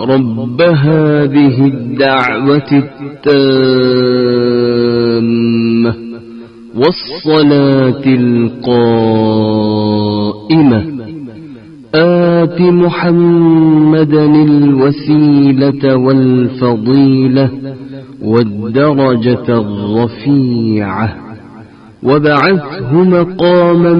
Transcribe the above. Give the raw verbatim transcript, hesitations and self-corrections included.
رب هذه الدعوة التامة والصلاة القائمة آت محمدا الوسيلة والفضيلة والدرجة الرفيعة وابعثه مقاما